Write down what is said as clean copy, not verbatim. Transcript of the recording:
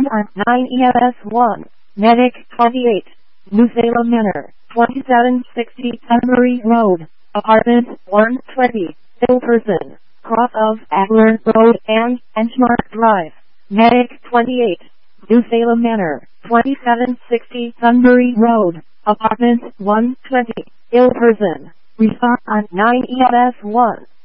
on 9 EMS1, Medic 28, New Salem Manor, 2760 Sunbury Road, Apartment 120, ill person, cross of Adler Road and Benchmark Drive, Medic 28, New Salem Manor, 2760 Sunbury Road, Apartment 120, ill person, response on 9 EMS1.